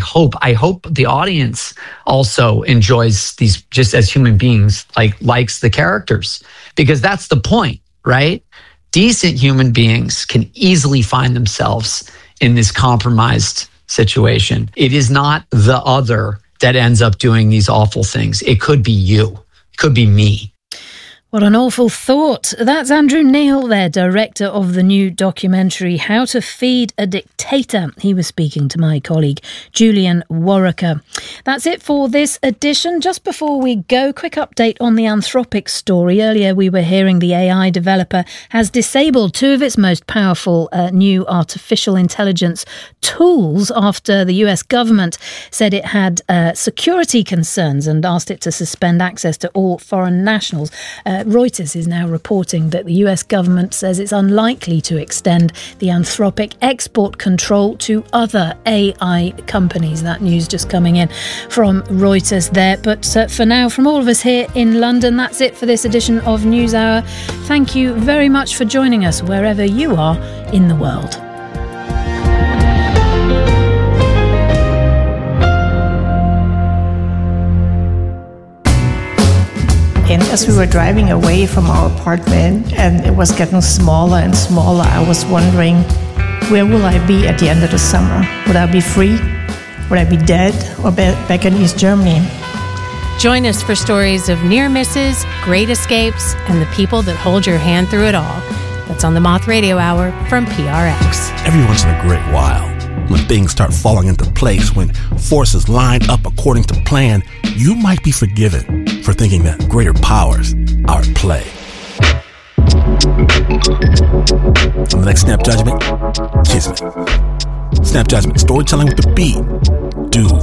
hope the audience also enjoys these just as human beings, likes the characters, because that's the point, right? Decent human beings can easily find themselves in this compromised situation. It is not the other that ends up doing these awful things. It could be you. It could be me. What an awful thought. That's Andrew Neil there, director of the new documentary How to Feed a Dictator. He was speaking to my colleague Julian Warwicker. That's it for this edition. Just before we go, quick update on the Anthropic story. Earlier we were hearing the AI developer has disabled two of its most powerful new artificial intelligence tools after the US government said it had security concerns and asked it to suspend access to all foreign nationals. Reuters is now reporting that the US government says it's unlikely to extend the Anthropic export control to other AI companies. That news just coming in from Reuters there. But for now, from all of us here in London, that's it for this edition of NewsHour. Thank you very much for joining us wherever you are in the world. And as we were driving away from our apartment and it was getting smaller and smaller, I was wondering, where will I be at the end of the summer? Would I be free? Would I be dead or back in East Germany? Join us for stories of near misses, great escapes, and the people that hold your hand through it all. That's on the Moth Radio Hour from PRX. Every once in a great while, when things start falling into place, when forces line up according to plan, you might be forgiven for thinking that greater powers are at play. On the next Snap Judgment, Kismet. Snap Judgment, storytelling with the beat. Do